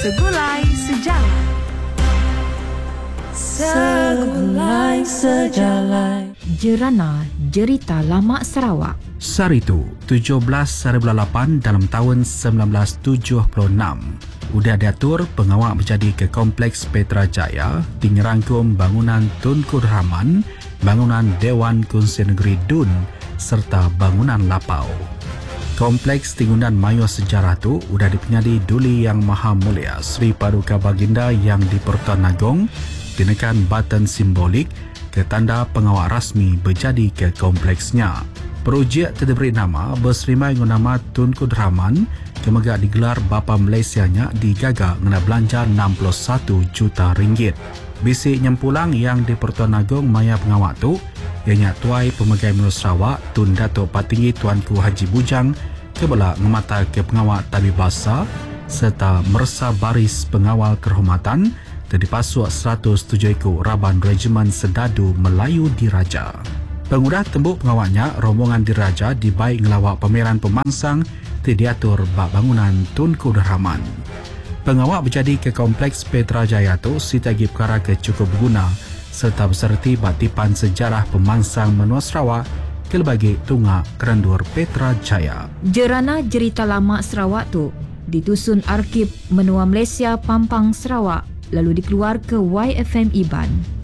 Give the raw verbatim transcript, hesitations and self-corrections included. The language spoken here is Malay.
Segulai Sejarah. Segulai Sejarah. Jerana Jerita Lama Sarawak. Saritu, tujuh belas hari bulan lapan dalam tahun sembilan belas tujuh puluh enam. Udah diatur pengawak berjadi ke Kompleks Petra Jaya di ngerangkum bangunan Tunku Rahman, bangunan Dewan Kongsi Negeri Dun serta bangunan Lapau. Kompleks Tingunan Mayor Sejarah tu udah dipenyadi Duli Yang Maha Mulia Sri Paduka Baginda yang di Pertuan Agong dinaikkan batan simbolik ke tanda pengawak rasmi berjadi ke kompleksnya. Projek diberi nama berserimai dengan nama Tunku Rahman kemegak digelar bapa Malaysianya digagak dengan belanja enam puluh satu juta ringgit. Bisik nyempulang yang di Pertuan Agong maya pengawak tu ianya Tuai Pemegai Menurut Sarawak Tun Datuk Patinggi Tuanku Haji Bujang kebelak memata ke pengawak tabib bahasa serta mersa baris pengawal kehormatan dan dipasuk seratus tujuh ekor Raban Regimen Sedadu Melayu Diraja. Pengudah tembuk pengawaknya, rombongan Diraja dibaik ngelawak pameran pemangsang diatur bak bangunan Tunku Rahman. Pengawak berjadi ke Kompleks Petra Jaya tu sitagi perkara ke cukup berguna serta berserti batipan sejarah pemangsang menua Sarawak ke lebagi tunggak Kerendur Petra Jaya. Jerana Jerita Lama Sarawak tu ditusun Arkib Menua Malaysia Pampang Sarawak lalu dikeluar ke Y F M Iban.